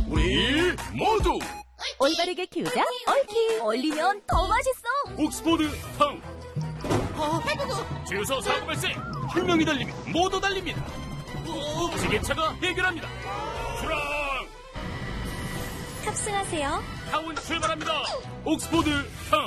우리 모두 올바르게 키우자 얽히. 얼리면 더 맛있어. 옥스포드 탕. 주유소 사고 발생. 한 명이 달리면 모두 달립니다. 지게차가 해결합니다. 출항. 탑승하세요. 타운 출발합니다. 옥스포드 탕.